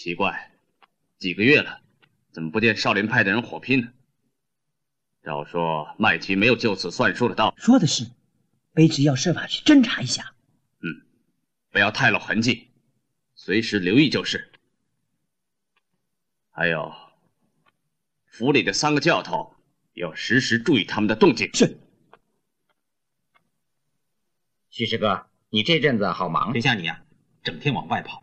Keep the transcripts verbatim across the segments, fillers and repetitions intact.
奇怪，几个月了，怎么不见少林派的人火拼呢？照说麦琪没有就此算数的道理。 说的是，卑职要设法去侦查一下。 嗯，不要太露痕迹，随时留意就是。还有，府里的三个教头要时时注意他们的动静。 是。 徐师哥，你这阵子好忙。 天下你啊，整天往外跑。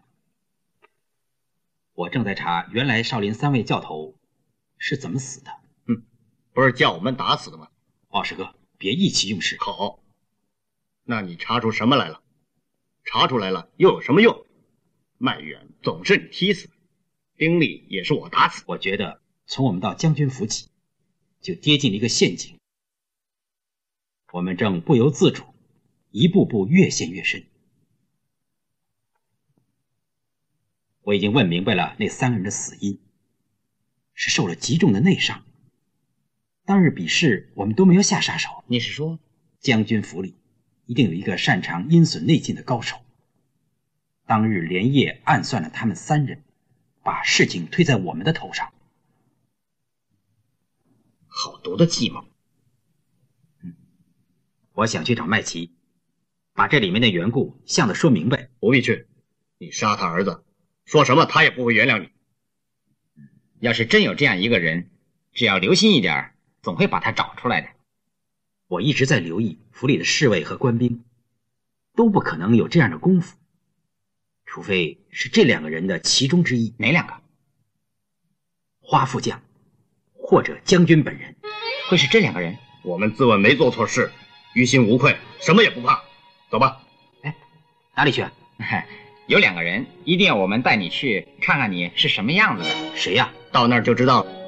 我正在查原来少林三位教头是怎么死的。 嗯，不是叫我们打死的吗？ 奥师哥，别意气用事。 好，那你查出什么来了？查出来了又有什么用？麦远总是你踢死，丁力也是我打死。 我觉得从我们到将军府起，就跌进了一个陷阱。我们正不由自主，一步步越陷越深。我已经问明白了那三个人的死因，是受了极重的内伤。当日比试我们都没有下杀手。 你是说将军府里一定有一个擅长阴损内劲的高手，当日连夜暗算了他们三人，把事情推在我们的头上。 好毒的计谋。 嗯，我想去找麦琪，把这里面的缘故向他说明白。 不必去，你杀他儿子，说什么他也不会原谅你。 要是真有这样一个人，只要留心一点，总会把他找出来的。 我一直在留意府里的侍卫和官兵，都不可能有这样的功夫，除非是这两个人的其中之一。 哪两个？ 花副将或者将军本人。 会是这两个人？ 我们自问没做错事，于心无愧，什么也不怕。走吧。 哎，哪里去啊？ 有两个人，一定要我们带你去看看你是什么样子的。 谁呀？ 到那儿就知道了。